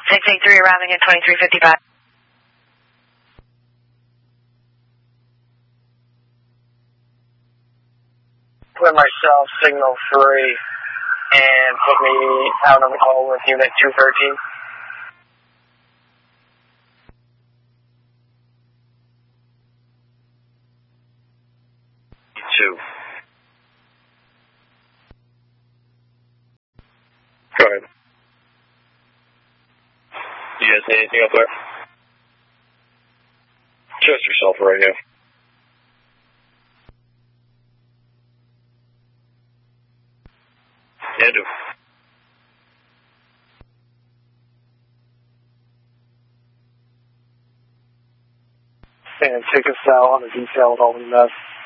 683 arriving at 2355. Clear myself, signal 3, and put me out on the call with unit 213. Go ahead. Do you guys need anything up there? Just yourself right now. Andrew. And take us out on the detail with all the mess.